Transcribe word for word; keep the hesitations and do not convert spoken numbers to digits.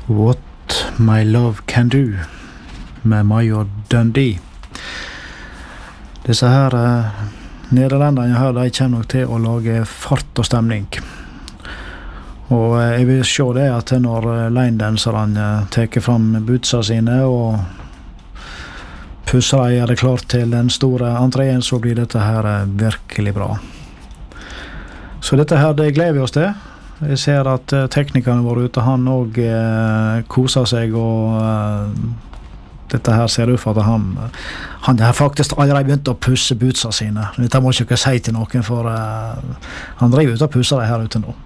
What My Love Can Do med Major Dundee. Disse her eh, nederlenderne her, de kommer nok til å lage fart og stemning. Og eh, jeg vil se det at når eh, line-danserne eh, teker fram bootsa sine og pusser de gjør det klart til den store entreen, så blir dette her eh, virkelig bra. Så dette her, det gleder vi oss til. Jeg ser at uh, teknikerne våre ute, han også uh, koser seg, og uh, dette her ser ut for at han, han har faktisk allerede begynt å pusse bootsa sine. Dette må ikke jeg si til noen, for uh, han driver ut og pusser de her ute nå.